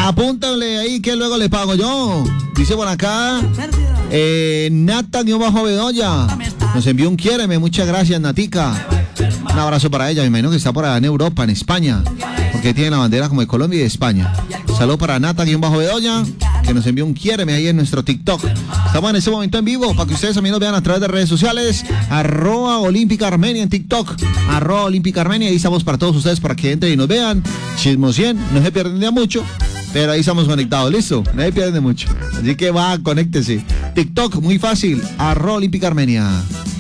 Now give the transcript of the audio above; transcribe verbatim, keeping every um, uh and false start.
Apúntale ahí que luego le pago yo. Dice por acá, eh, Nata-Bedoya. Nos envió un quiéreme, muchas gracias, Natica. Un abrazo para ella, me imagino que está por allá en Europa, en España, porque tiene la bandera como de Colombia y de España. Saludos para Nata-Bedoya, que nos envió un quiéreme ahí en nuestro TikTok. Estamos en este momento en vivo para que ustedes también nos vean a través de redes sociales. Arroba Olímpica Armenia en TikTok. Arroba Olímpica Armenia. Ahí estamos para todos ustedes para que entren y nos vean. Chismo cien, no se pierden de mucho, pero ahí estamos conectados, listo. No se pierden de mucho. Así que va, conéctese. TikTok, muy fácil. Arroba Olímpica Armenia.